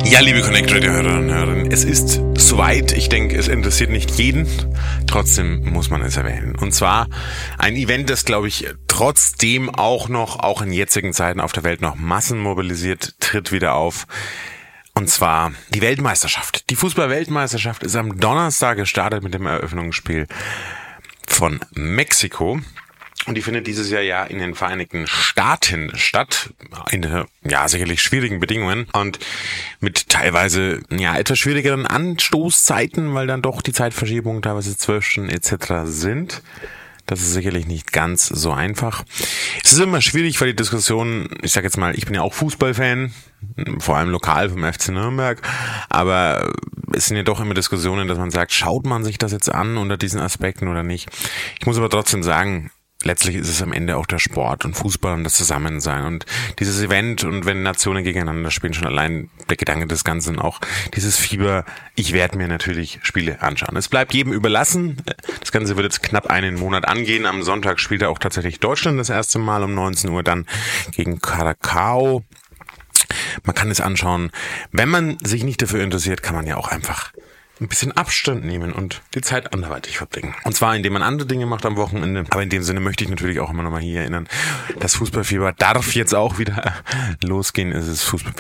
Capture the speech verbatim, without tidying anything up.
Ja, liebe Connect Radio Hörerinnen und Hörer, es ist soweit. Ich denke, es interessiert nicht jeden. Trotzdem muss man es erwähnen. Und zwar ein Event, das, glaube ich, trotzdem auch noch, auch in jetzigen Zeiten auf der Welt noch Massen mobilisiert, tritt wieder auf. Und zwar die Weltmeisterschaft. Die Fußball-Weltmeisterschaft ist am Donnerstag gestartet mit dem Eröffnungsspiel von Mexiko. Und die findet dieses Jahr ja in den Vereinigten Staaten statt, in ja sicherlich schwierigen Bedingungen und mit teilweise ja etwas schwierigeren Anstoßzeiten, weil dann doch die Zeitverschiebungen teilweise zwölf Stunden et cetera sind. Das ist sicherlich nicht ganz so einfach. Es ist immer schwierig, weil die Diskussion, ich sag jetzt mal, ich bin ja auch Fußballfan, vor allem lokal vom F C Nürnberg, aber es sind ja doch immer Diskussionen, dass man sagt, schaut man sich das jetzt an unter diesen Aspekten oder nicht. Ich muss aber trotzdem sagen, letztlich ist es am Ende auch der Sport und Fußball und das Zusammensein und dieses Event und wenn Nationen gegeneinander spielen, schon allein der Gedanke des Ganzen und auch dieses Fieber, ich werde mir natürlich Spiele anschauen. Es bleibt jedem überlassen. Das Ganze wird jetzt knapp einen Monat angehen. Am Sonntag spielt auch tatsächlich Deutschland das erste Mal um neunzehn Uhr dann gegen Curacao. Man kann es anschauen. Wenn man sich nicht dafür interessiert, kann man ja auch einfach ein bisschen Abstand nehmen und die Zeit anderweitig verbringen. Und zwar, indem man andere Dinge macht am Wochenende. Aber in dem Sinne möchte ich natürlich auch immer noch mal hier erinnern, das Fußballfieber darf jetzt auch wieder losgehen. Es ist Fußball